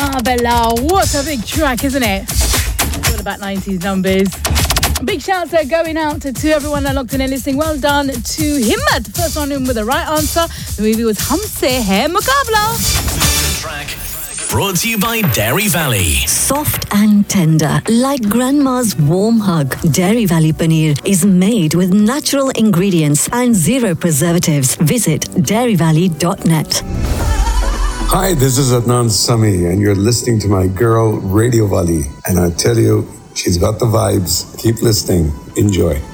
Bella, what a big track, isn't it? It's all about 90s numbers. Big shouts are going out to everyone that locked in and listening. Well done to Himmat, first one in with the right answer. The movie was Humse Hai Muqabla. Track brought to you by Dairy Valley. Soft and tender, like grandma's warm hug. Dairy Valley Paneer is made with natural ingredients and zero preservatives. Visit dairyvalley.net. Hi, this is Adnan Sami, and you're listening to my girl, Radio Valley. And I tell you, she's got the vibes. Keep listening. Enjoy.